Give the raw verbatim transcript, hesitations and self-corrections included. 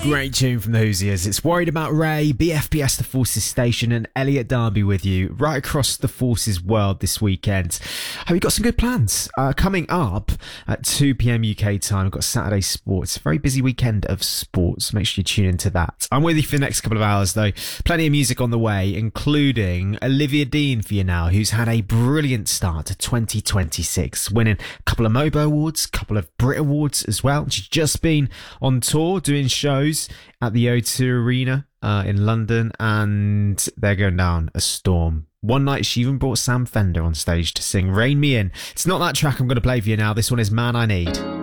Great tune from the Hoosiers. It's Worried About Ray, B F P S The Forces Station, and Elliot Darby with you right across the Forces world this weekend. Have you got some good plans? Uh, coming up at two p.m. U K time, we've got Saturday Sports. Very busy weekend of sports. Make sure you tune into that. I'm with you for the next couple of hours though. Plenty of music on the way, including Olivia Dean for you now, who's had a brilliant start to twenty twenty-six, winning a couple of Mobo Awards, a couple of Brit Awards as well. She's just been on tour doing shows at the O two Arena uh, in London, and they're going down a storm. One night she even brought Sam Fender on stage to sing Rain Me In. It's not that track I'm going to play for you now. This one is Man I Need.